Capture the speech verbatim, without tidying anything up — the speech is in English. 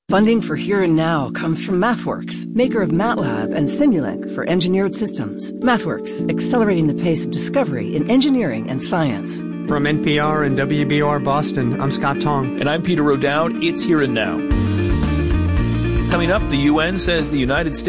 Funding for Here and Now comes from MathWorks, maker of MATLAB and Simulink for engineered systems. MathWorks, accelerating the pace of discovery in engineering and science. From N P R and W B R Boston, I'm Scott Tong. And I'm Peter O'Dowd. It's Here and Now. Coming up, the U N says the United States